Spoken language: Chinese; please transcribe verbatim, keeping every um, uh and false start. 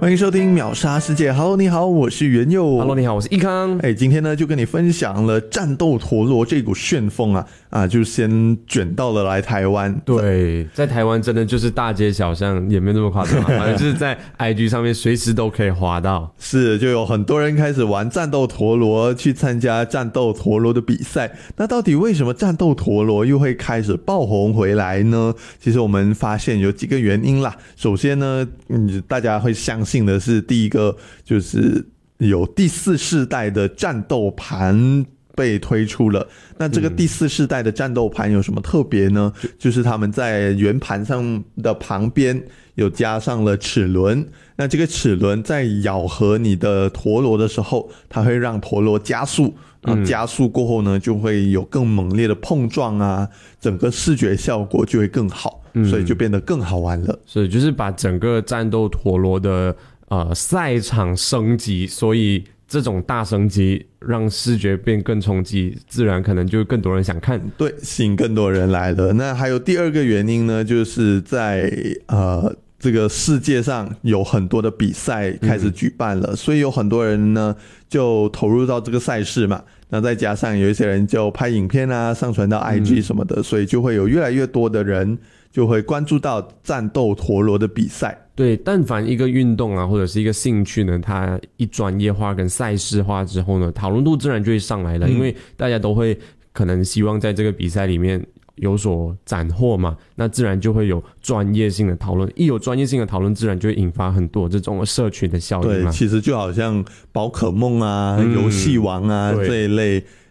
欢迎收听秒杀世界 Hello 你好，我是元佑。 Hello 你好，我是易康。 哎，今天呢就跟你分享了战斗陀螺这股旋风啊啊，就先卷到了来台湾。 对，在台湾真的就是大街小巷，也没有那么夸张，反正就是在 I G 上面随时都可以滑到。 是，就有很多人开始玩战斗陀螺，去参加战斗陀螺的比赛。那到底为什么战斗陀螺又会开始爆红回来呢？其实我们发现有几个原因啦。首先呢，嗯，大家会相信的是，第一个就是有第四世代的战斗盘被推出了。那这个第四世代的战斗盘有什么特别呢？嗯、就是他们在圆盘上的旁边有加上了齿轮。那这个齿轮在咬合你的陀螺的时候，它会让陀螺加速。然后加速过后呢，就会有更猛烈的碰撞啊，整个视觉效果就会更好，嗯、所以就变得更好玩了。 所以就是把整个战斗陀螺的呃赛场升级，所以这种大升级让视觉变更冲击，自然可能就更多人想看， 对，吸引更多人来了。那还有第二个原因呢，就是在呃。这个世界上有很多的比赛开始举办了，嗯、所以有很多人呢就投入到这个赛事嘛。那再加上有一些人就拍影片啊，上传到 I G 什么的，嗯、所以就会有越来越多的人就会关注到战斗陀螺的比赛。 对，但凡一个运动啊，或者是一个兴趣呢，它一专业化跟赛事化之后呢，讨论度自然就会上来了，嗯、因为大家都会可能希望在这个比赛里面有所斩获嘛，那自然就会有专业性的讨论，一有专业性的讨论，自然就会引发很多这种社群的效应嘛。 对，其实就好像宝可梦啊、游戏、嗯、王啊这一类